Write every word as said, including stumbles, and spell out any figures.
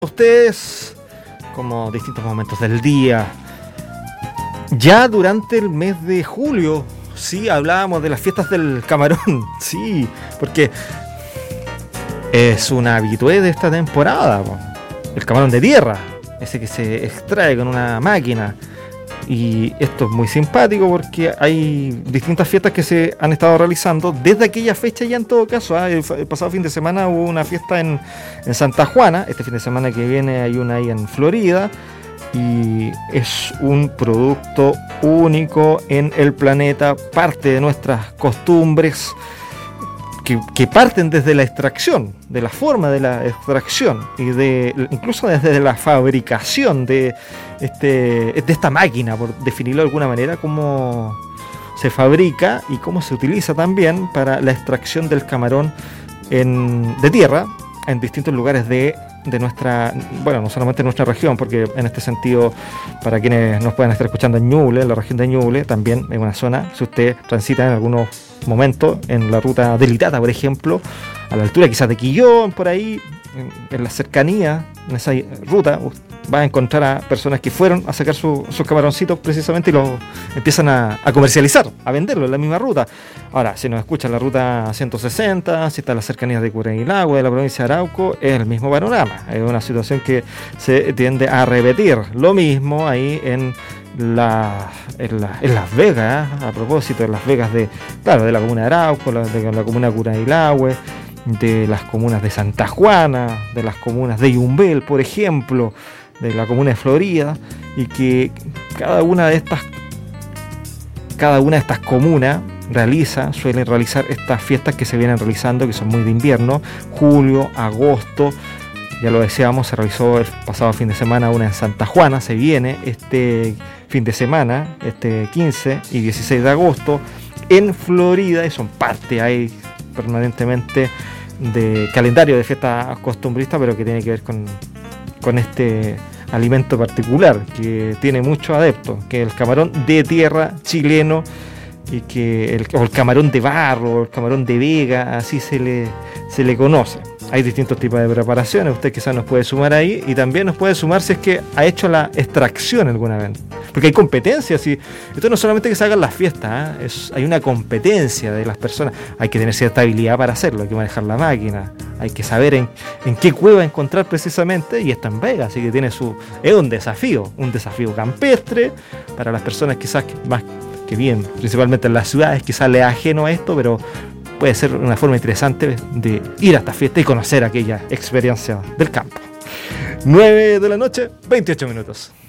Ustedes, como distintos momentos del día, ya durante el mes de julio, sí, hablábamos de las fiestas del camarón, sí, porque es una habitué de esta temporada, po. El camarón de tierra, ese que se extrae con una máquina. Y esto es muy simpático porque hay distintas fiestas que se han estado realizando desde aquella fecha ya en todo caso. ¿eh? El, el pasado fin de semana hubo una fiesta en, en Santa Juana, este fin de semana que viene hay una ahí en Florida, y es un producto único en el planeta, parte de nuestras costumbres que, que parten desde la extracción, de la forma de la extracción y de incluso desde la fabricación de este de esta máquina, por definirlo de alguna manera, cómo se fabrica y cómo se utiliza también para la extracción del camarón en, de tierra en distintos lugares de, de nuestra, bueno, no solamente en nuestra región, porque en este sentido, para quienes nos puedan estar escuchando en Ñuble, en la región de Ñuble, también en una zona, si usted transita en algunos momentos en la ruta del Itata, por ejemplo, a la altura quizás de Quillón, por ahí, en, en la cercanía, en esa ruta, va a encontrar a personas que fueron a sacar su, sus camaroncitos precisamente y los empiezan a, a comercializar, a venderlo en la misma ruta. Ahora, si nos escucha la ruta ciento sesenta, si está en las cercanías de Curanilahue, de la provincia de Arauco, es el mismo panorama. Es una situación que se tiende a repetir. Lo mismo ahí en, la, en, la, en Las Vegas, ¿eh? A propósito de Las Vegas, de, claro, de la comuna de Arauco, la, de la comuna de Curanilahue, de las comunas de Santa Juana, de las comunas de Yumbel, por ejemplo, de la comuna de Florida, y que cada una de estas cada una de estas comunas realiza, suele realizar estas fiestas que se vienen realizando, que son muy de invierno, julio, agosto. Ya lo decíamos, se realizó el pasado fin de semana una en Santa Juana, se viene este fin de semana, este quince y dieciséis de agosto, en Florida, y son parte ahí permanentemente de calendario de fiestas costumbristas, pero que tiene que ver con, con este alimento particular que tiene muchos adeptos, que es el camarón de tierra chileno, y que el, o el camarón de barro, o el camarón de vega, así se le, se le conoce. Hay distintos tipos de preparaciones, usted quizás nos puede sumar ahí, y también nos puede sumar si es que ha hecho la extracción alguna vez, porque hay competencias, y esto no solamente que se hagan las fiestas, ¿eh? es, hay una competencia de las personas, hay que tener cierta habilidad para hacerlo, hay que manejar la máquina, hay que saber en, en qué cueva encontrar precisamente, y está en Vega, así que tiene su, es un desafío, un desafío campestre para las personas quizás que más que viven principalmente en las ciudades, quizás les ajeno a esto, pero puede ser una forma interesante de ir a esta fiesta y conocer aquella experiencia del campo. nueve de la noche, veintiocho minutos.